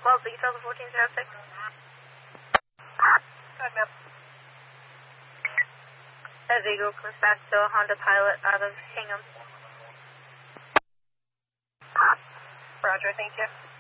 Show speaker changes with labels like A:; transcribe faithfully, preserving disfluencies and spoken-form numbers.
A: twelve, Big Delta fourteen zero six.
B: Good, ma'am.
A: As Eagle comes back to a Honda Pilot out of Hingham.
B: Roger, thank you.